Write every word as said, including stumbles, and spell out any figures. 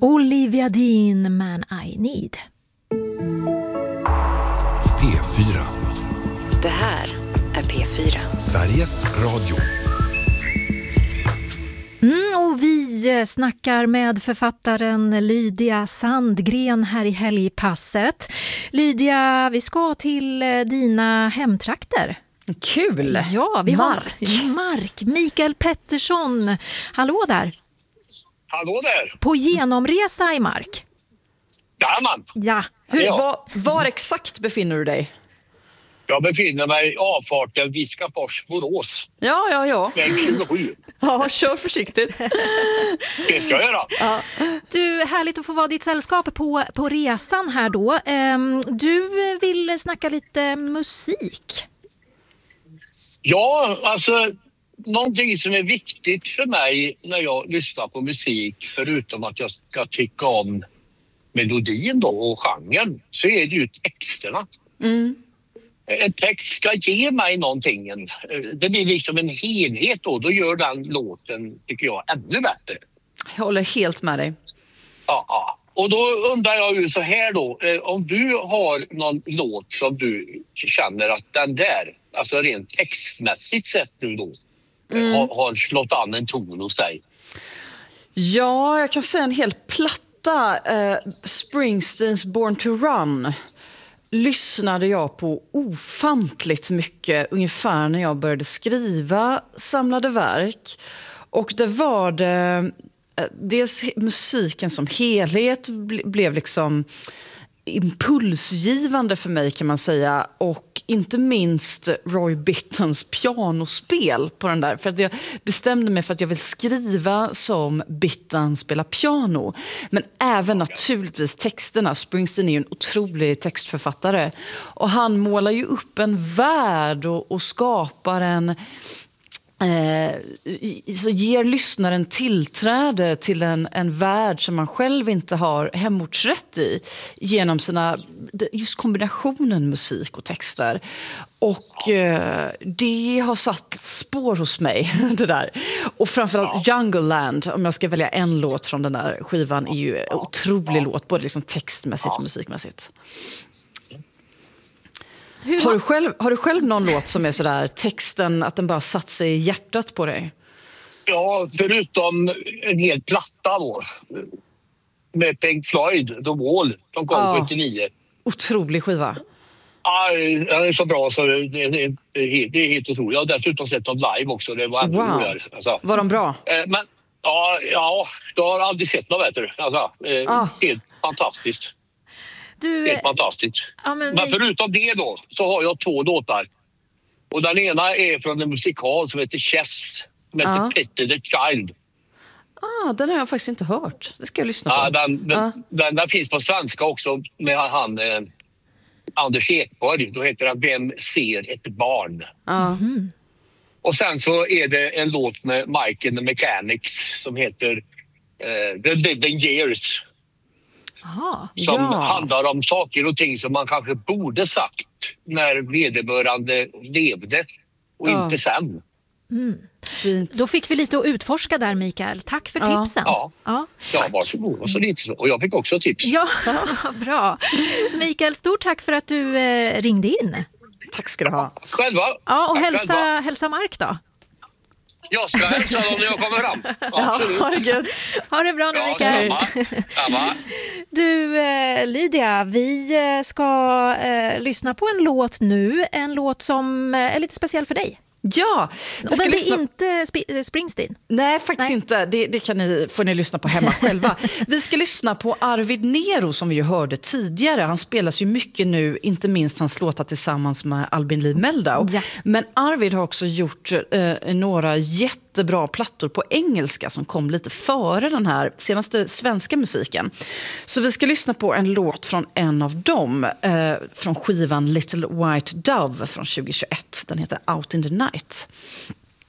Olivia Dean, Man I Need. P fyra. Det här är P fyra. Sveriges Radio. Mm, och vi snackar med författaren Lydia Sandgren här i helgpasset. Lydia, vi ska till dina hemtrakter. Kul! Ja, vi Mark. har Mark. Mikael Pettersson. Hallå där. Hallå där. På genomresa i Mark. Jajamän. Ja. Hur, Ja. var, var exakt befinner du dig? Jag befinner mig i avfarten Viskafors-Borås. Ja, ja, ja. Väg tjugosju. Ja, kör försiktigt. Det ska jag göra. Ja. Du, härligt att få vara ditt sällskap på, på resan här då. Ehm, du vill snacka lite musik. Ja, alltså någonting som är viktigt för mig när jag lyssnar på musik, förutom att jag ska tycka om melodin då och genren, så är det ju texterna. Mm. En text ska ge mig någonting. Det blir liksom en helhet då. Då gör den låten, tycker jag, ännu bättre. Jag håller helt med dig. Ja, ja. Och då undrar jag ju så här då. Om du har någon låt som du känner att den där, alltså rent textmässigt sett nu då, mm. har, har slått an en ton hos dig. Ja, jag kan säga en hel platta. Eh, Springsteens Born to Run lyssnade jag på ofantligt mycket ungefär när jag började skriva samlade verk. Och det var det, dels musiken som helhet blev liksom impulsgivande för mig, kan man säga, och inte minst Roy Bittons pianospel på den där, för att jag bestämde mig för att jag vill skriva som Bitton spelar piano, men även naturligtvis texterna. Springsteen är ju en otrolig textförfattare och han målar ju upp en värld och, och skapar en Eh, så ger lyssnaren tillträde till en, en värld som man själv inte har hemortsrätt i genom sina, just kombinationen musik och texter. Och eh, det har satt spår hos mig, det där. Och framförallt Jungle Land, om jag ska välja en låt från den där skivan, är ju en otrolig låt, både liksom textmässigt och musikmässigt. Hur Har du, själv, har du själv någon låt som är sådär, texten, att den bara satt sig i hjärtat på dig? Ja, förutom en hel platta då. Med Pink Floyd, The Wall, som kom Ja. sjuttionio. Otrolig skiva. Ja, den är så bra så det, det, det, är, helt, det är helt otroligt. Jag har dessutom sett dem live också. Det var ändå Wow. roligare. Alltså. Var de bra? Eh, Men ja, ja, jag har aldrig sett något bättre. Alltså, eh, Ah. Helt fantastiskt. Du, Helt fantastiskt. ja, men Men vi- förutom det då så har jag två låtar. Och den ena är från en musikal som heter Chess. Som heter Ja. Peter the Child. Ah, den har jag faktiskt inte hört. Det ska jag lyssna på. Ja, den, den, Ja. den, den finns på svenska också med han eh, Anders Ekborg. Då heter den Vem ser ett barn? Ja. Och sen så är det en låt med Mike and the Mechanics som heter eh, The Living Years. Aha. Som Ja. handlar om saker och ting som man kanske borde sagt när vederbörande levde och Ja. inte sen. Fint. Då fick vi lite att utforska där, Mikael. Tack för Ja. tipsen. Ja. Ja. Ja, varsågod. Och, så lite så. Och jag fick också tips. Ja, bra. Mikael, stort tack för att du eh, ringde in. Tack ska du ha. Själva. Ja, och Tack hälsa, själva. hälsa Mark då. Jag ska hälsa dem när jag kommer fram. Ja, Absolut. ha det gött. Ha det bra nu, Ja, Mikael. samma. Samma. Du, eh, Lydia, vi eh, ska eh, lyssna på en låt nu. En låt som eh, är lite speciell för dig. Ja, vi ska Men det lyssna... är inte Sp- eh, Springsteen. Nej, faktiskt Nej. inte. Det, det kan ni, får ni lyssna på hemma själva. Vi ska lyssna på Arvid Nero som vi ju hörde tidigare. Han spelas ju mycket nu, inte minst hans låtar tillsammans med Albin Lee Meldau. Ja. Men Arvid har också gjort eh, några jättebra plattor på engelska som kom lite före den här senaste svenska musiken. Så vi ska lyssna på en låt från en av dem, eh, från skivan Little White Dove från tjugohundratjugoett. Den heter Out in the Night.